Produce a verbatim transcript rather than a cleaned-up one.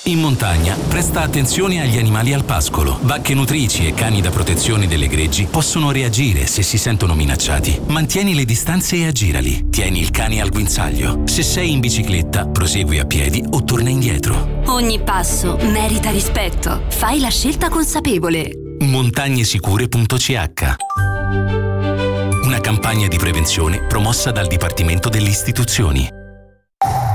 In montagna, presta attenzione agli animali al pascolo. Vacche nutrici e cani da protezione delle greggi possono reagire se si sentono minacciati. Mantieni le distanze e aggirali. Tieni il cane al guinzaglio. Se sei in bicicletta, prosegui a piedi o torna indietro. Ogni passo merita rispetto. Fai la scelta consapevole. Montagnesicure punto c h. Una campagna di prevenzione promossa dal Dipartimento delle Istituzioni.